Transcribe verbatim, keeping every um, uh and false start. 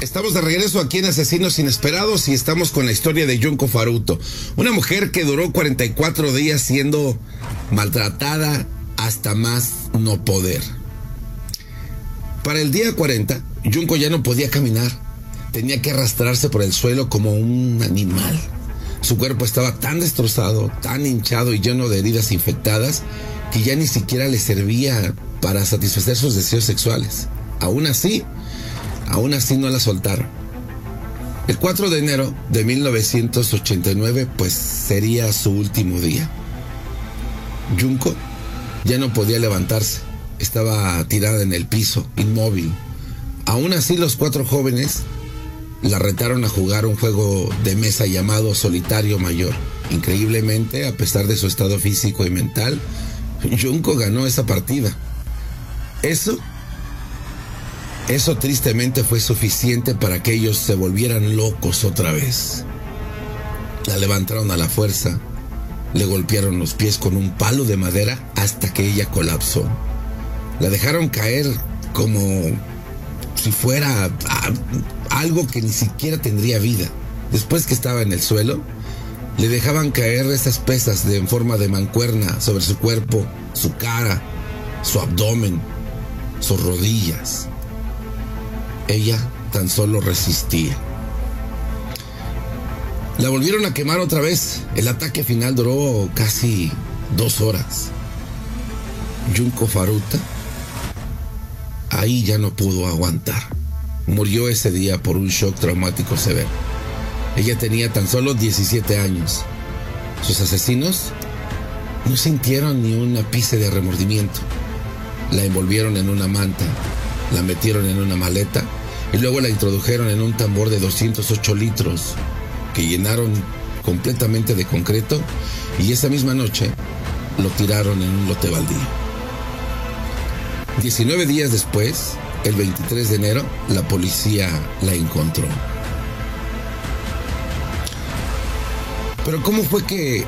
Estamos de regreso aquí en Asesinos Inesperados y estamos con la historia de Junko Furuta, una mujer que duró cuarenta y cuatro días siendo maltratada hasta más no poder. Para el día cuarenta, Junko ya no podía caminar, tenía que arrastrarse por el suelo como un animal. Su cuerpo estaba tan destrozado, tan hinchado y lleno de heridas infectadas que ya ni siquiera le servía para satisfacer sus deseos sexuales. Aún así, Aún así no la soltaron. El cuatro de enero de mil novecientos ochenta y nueve, pues sería su último día. Junko ya no podía levantarse. Estaba tirada en el piso, inmóvil. Aún así, los cuatro jóvenes la retaron a jugar un juego de mesa llamado Solitario Mayor. Increíblemente, a pesar de su estado físico y mental, Junko ganó esa partida. Eso Eso tristemente fue suficiente para que ellos se volvieran locos otra vez. La levantaron a la fuerza, le golpearon los pies con un palo de madera hasta que ella colapsó. La dejaron caer como si fuera algo que ni siquiera tendría vida. Después que estaba en el suelo, le dejaban caer esas pesas de, en forma de mancuerna sobre su cuerpo, su cara, su abdomen, sus rodillas. Ella tan solo resistía. La volvieron a quemar otra vez. El ataque final duró casi dos horas. Junko Furuta ahí ya no pudo aguantar. Murió ese día por un shock traumático severo. Ella tenía tan solo diecisiete años. Sus asesinos no sintieron ni un ápice de remordimiento. La envolvieron en una manta, la metieron en una maleta y luego la introdujeron en un tambor de doscientos ocho litros que llenaron completamente de concreto y esa misma noche lo tiraron en un lote baldío. diecinueve días después, el veintitrés de enero, la policía la encontró. Pero ¿cómo fue que